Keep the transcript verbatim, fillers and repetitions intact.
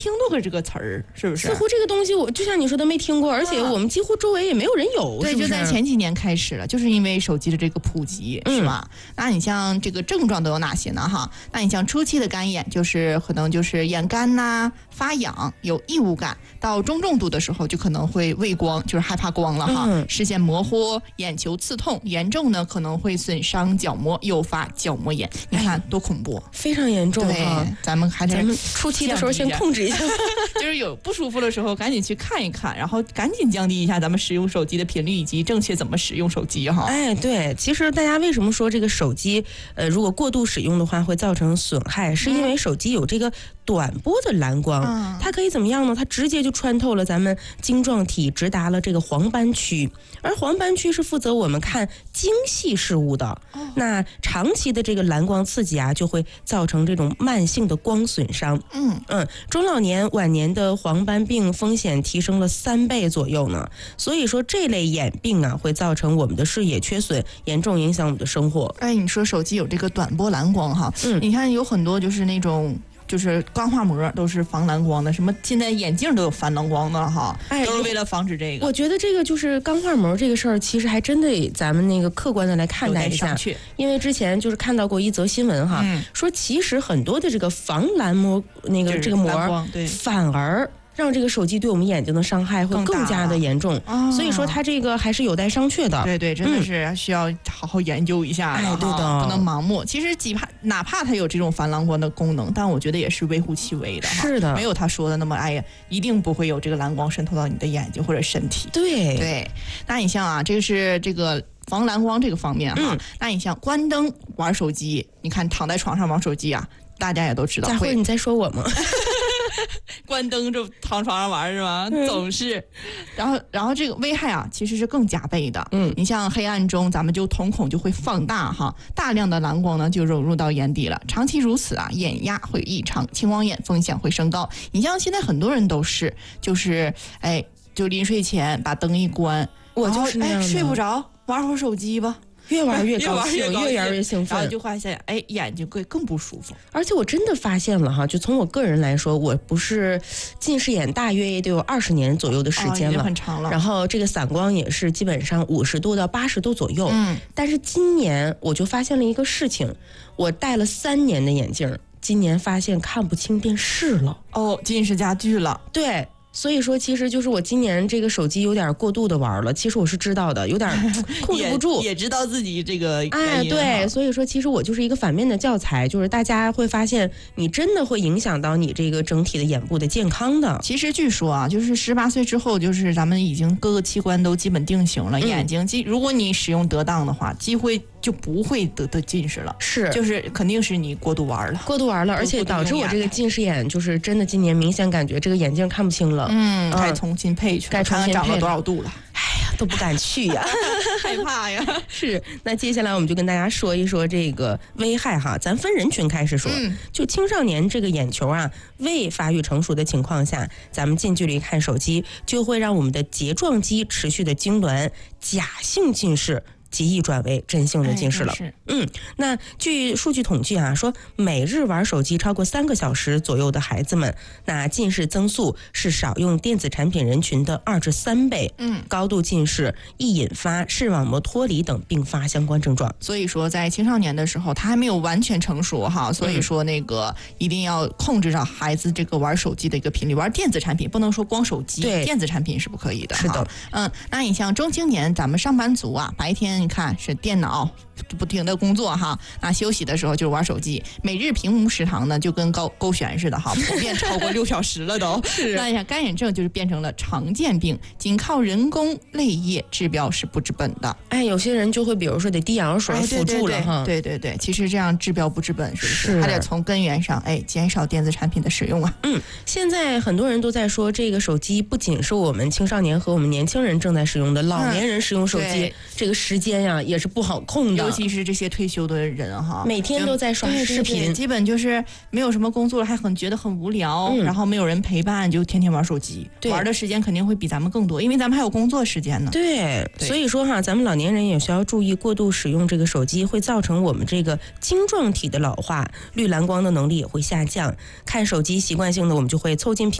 听过这个词儿，是不是？ 似乎这个东西我就像你说的没听过，而且我们几乎周围也没有人有。 对， 是不是就在前几年开始了，就是因为手机的这个普及， 嗯、 是吧？那你像这个症状都有哪些呢？哈，那你像初期的干眼，就是可能就是眼干呐、啊、发痒、有异物感；到中重度的时候，就可能会畏光，就是害怕光了哈，嗯、视线模糊、眼球刺痛；严重呢，可能会损伤角膜，诱发角膜炎。你看多恐怖， 非常严重哈！ 咱们还是咱们初期的时候先控制一下， 就是有不舒服的时候赶紧去看一看，然后赶紧降低一下咱们使用手机的频率以及正确怎么使用手机哈。 哎，对，其实大家为什么说这个手机呃如果过度使用的话会造成损害，是因为手机有这个短波的蓝光，嗯、它可以怎么样呢？它直接就穿透了咱们晶状体，直达了这个黄斑区，而黄斑区是负责我们看精细事物的。哦、那长期的这个蓝光刺激啊，就会造成这种慢性的光损伤。嗯嗯，中老年晚年的黄斑病风险提升了三倍左右呢。所以说这类眼病啊，会造成我们的视野缺损，严重影响我们的生活。 哎，你说手机有这个短波蓝光哈，嗯，你看有很多就是那种。就是钢化膜都是防蓝光的，什么现在眼镜都有防蓝光的哈，哎，都是为了防止这个。 我觉得这个就是钢化膜这个事儿，其实还真得咱们那个客观的来看待一下，因为之前就是看到过一则新闻哈，嗯、说其实很多的这个防蓝膜那个这个膜，对，反而让这个手机对我们眼睛的伤害会更加的严重，哦、所以说它这个还是有待商榷的。 对对，真的是需要好好研究一下的， 哎，对的， 不能盲目。其实几怕哪怕它有这种防蓝光的功能，但我觉得也是微乎其微的， 是的， 没有他说的那么哎呀，一定不会有这个蓝光渗透到你的眼睛或者身体。 对对，那你像啊，这个是这个。防蓝光这个方面哈，嗯、那你像关灯玩手机，你看躺在床上玩手机啊，大家也都知道。 佳慧，你在说我吗？ 关灯就躺床上玩是吗？嗯、总是，然后然后这个危害啊，其实是更加倍的。嗯，你像黑暗中，咱们就瞳孔就会放大哈，大量的蓝光呢就融入到眼底了。长期如此啊，眼压会异常，青光眼风险会升高。你像现在很多人都是，就是哎，就临睡前把灯一关， 我就是那样的， 哎、睡不着。玩会儿手机吧， 越玩越高兴，越玩越兴奋， 然后就发现哎，眼睛会更不舒服。 而且我真的发现了哈，就从我个人来说，我不是近视眼大约也得有二十年左右的时间了， 哦、很长了。 然后这个散光也是基本上五十度到八十度左右。嗯，但是今年我就发现了一个事情，我戴了三年的眼镜，今年发现看不清电视了。 哦，近视加剧了。 对。所以说，其实就是我今年这个手机有点过度的玩了。其实我是知道的，有点控制不住， 也, 也知道自己这个哎，对，所以说其实我就是一个反面的教材，就是大家会发现，你真的会影响到你这个整体的眼部的健康的。 其实据说啊，就是十八岁之后，就是咱们已经各个器官都基本定型了，嗯、眼睛，如果你使用得当的话，机会就不会得得近视了。 是， 就是肯定是你过度玩了， 过度玩了，而且导致我这个近视眼，就是真的今年明显感觉这个眼镜看不清了。 嗯，该重新配去， 该重新配， 长了多少度了？ 哎呀，都不敢去呀， 害怕呀。 是，那接下来我们就跟大家说一说这个危害哈，咱分人群开始说。嗯、就青少年这个眼球啊未发育成熟的情况下，咱们近距离看手机，就会让我们的睫状肌持续的痉挛，假性近视极易转为真性的近视了。哎、嗯，那据数据统计啊，说每日玩手机超过三个小时左右的孩子们，那近视增速是少用电子产品人群的二至三倍。嗯，高度近视易引发视网膜脱离等并发相关症状。 所以说，在青少年的时候，他还没有完全成熟哈，所以说那个一定要控制上孩子这个玩手机的一个频率，玩电子产品不能说光手机，对，电子产品是不可以的。 是的， 嗯，那你像中青年，咱们上班族啊，白天。你看是电脑不停的工作哈，那休息的时候就是玩手机，每日屏幕时长呢就跟高勾选似的哈，普遍超过六小时了都。是，那你看干眼症就是变成了常见病，仅靠人工泪液治标是不治本的。 哎，有些人就会比如说得滴眼药水辅助了哈。 对对 对, 对, 对，其实这样治标不治本，是不是？是还得从根源上哎减少电子产品的使用啊。 嗯，现在很多人都在说，这个手机不仅是我们青少年和我们年轻人正在使用的，老年人使用手机、嗯、这个时间。 间呀也是不好控的， 尤其是这些退休的人哈， 每天都在刷视频， 对对对，基本就是没有什么工作了，还很觉得很无聊，嗯、然后没有人陪伴，就天天玩手机，玩的时间肯定会比咱们更多，因为咱们还有工作时间呢。 对，对所以说哈，咱们老年人也需要注意，过度使用这个手机会造成我们这个晶状体的老化，绿蓝光的能力也会下降。看手机习惯性的我们就会凑近屏